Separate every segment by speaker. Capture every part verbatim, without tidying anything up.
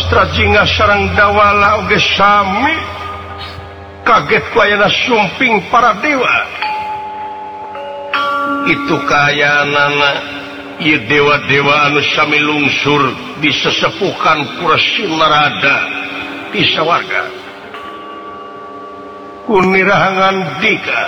Speaker 1: Astra Jingga sareng Dawala oge sami kaget ku ayeuna sumping para dewa. Itu kayanana ieu dewa-dewa anu sami lungsur disesepukan Kursi Narada di sawarga. Kunirahangan Dika.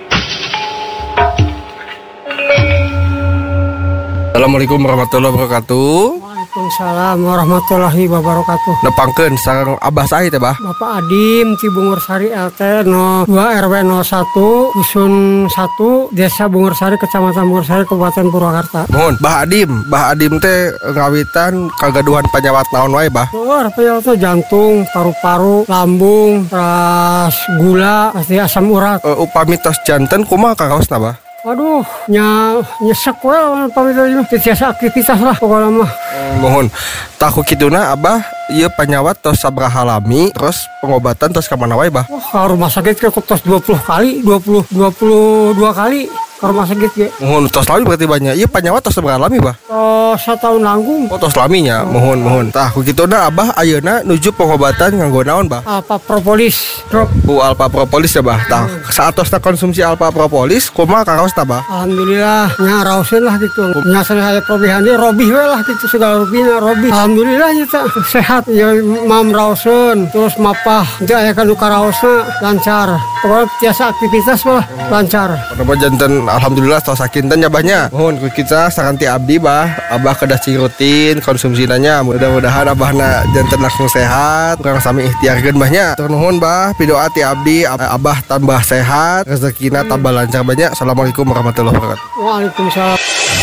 Speaker 2: Assalamualaikum warahmatullahi wabarakatuh.
Speaker 3: Waalaikumsalam warahmatullahi wabarakatuh.
Speaker 2: Nepangkeun sareng Abah saha teh, Bah?
Speaker 3: Bapak Adim Ci Bungursari L T nol dua R W nol satu Dusun satu Desa Bungursari Kecamatan Bungursari Kabupaten Purwakarta.
Speaker 2: Mohon, Bah Adim, Bah Adim teh ngawitan kagaduhan penyawat naon wae, Bah?
Speaker 3: Luar penyawat teh jantung, paru-paru, lambung, ras gula, pasti asam urat.
Speaker 2: Uh, upami tos janten kumaha kakaosna, Bah?
Speaker 3: Waduh, nya nyesek we pamitonya tiasa aktivitas lah pokoknya mah.
Speaker 2: Mohon, tahu kituna Abah ieu penyawat tos sabraha lami, terus pengobatan tos ka mana wae, Bah?
Speaker 3: Wah, ka rumah sakit ke tos dua puluh kali, dua puluh dua kali ke rumah sakit ge.
Speaker 2: Mohon tos lami berarti banyak. Ieu penyawat tos sabraha lami, Bah?
Speaker 3: Tos satahun nanggung.
Speaker 2: Oh, tos laminya. Mohon, mohon. Tahu kituna Abah ayeuna nuju pengobatan nganggo naon, Bah?
Speaker 3: Alpha Propolis drop.
Speaker 2: Bu Alpha Propolis ya, Bah. Tah, saatosna konsumsi Alpha Propolis kumaha kakaosna, Bah?
Speaker 3: Alhamdulillah nya raoseun lah gitu. Nya saya probihan dia robih we lah gitu segala rubina robih. Alhamdulillah nya sehat ya mam raoseun terus mapah teu aya kanu karaosna lancar. Pokoknya biasa aktivitas mah lancar.
Speaker 2: Kenapa janten alhamdulillah tos sakinten nya, Bahnya. Mohon ku kita sakanti abdi, Bah. Abah kedah cing rutin konsumsinanya. Mudah-mudahan Abahna janten langsung sehat. Kurang sami ikhtiarkeun, Bahnya. Tur nuhun, Bah. Pidoa ti abdi Abah tambah sehat, rezekina tambah lancar, Bahnya. Assalamualaikum warahmatullahi wabarakatuh.
Speaker 3: Waalaikumsalam.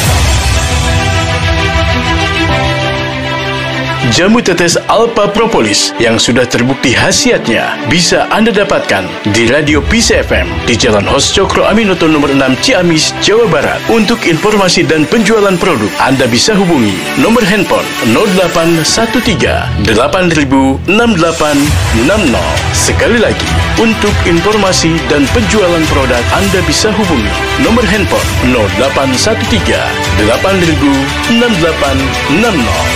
Speaker 4: Jamu tetes Alpha Propolis yang sudah terbukti khasiatnya bisa Anda dapatkan di Radio Peace F M di Jalan Hos Cokro Aminoto nomor enam Ciamis, Jawa Barat. Untuk informasi dan penjualan produk, Anda bisa hubungi nomor handphone nol delapan satu tiga delapan nol enam delapan enam nol. Sekali lagi, untuk informasi dan penjualan produk, Anda bisa hubungi nomor handphone nol delapan satu tiga delapan nol enam delapan enam nol.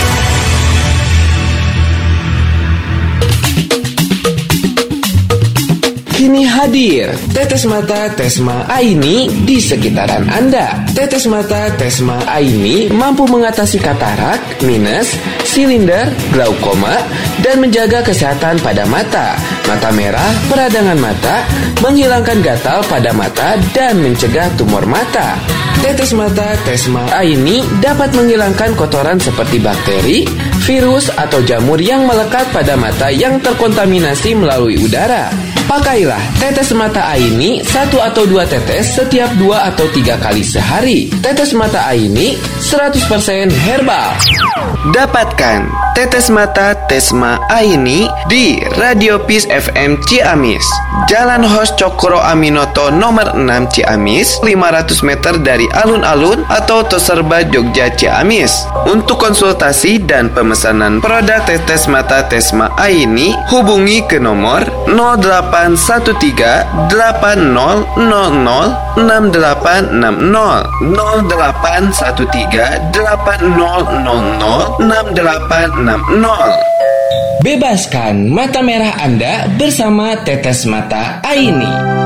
Speaker 5: Kini hadir Tetes Mata Tesma Aini di sekitaran Anda. Tetes Mata Tesma Aini mampu mengatasi katarak, minus, silinder, glaukoma, dan menjaga kesehatan pada mata, mata merah, peradangan mata, menghilangkan gatal pada mata, dan mencegah tumor mata. Tetes Mata Tesma Aini dapat menghilangkan kotoran seperti bakteri, virus, atau jamur yang melekat pada mata yang terkontaminasi melalui udara. Pakailah tetes mata Aini satu atau dua tetes setiap dua atau tiga kali sehari. Tetes mata Aini seratus persen herbal.
Speaker 6: Dapatkan tetes mata Tesma Aini di Radio Peace F M Ciamis, Jalan Hos Cokro Aminoto nomor enam Ciamis, lima ratus meter dari alun-alun atau Toserba Jogja Ciamis. Untuk konsultasi dan pemesanan produk tetes mata Tesma Aini, hubungi ke nomor nol delapan satu tiga delapan nol nol nol enam delapan enam nol nol delapan satu tiga delapan nol nol nol enam delapan enam nol.
Speaker 5: Bebaskan mata merah Anda bersama tetes mata Aini.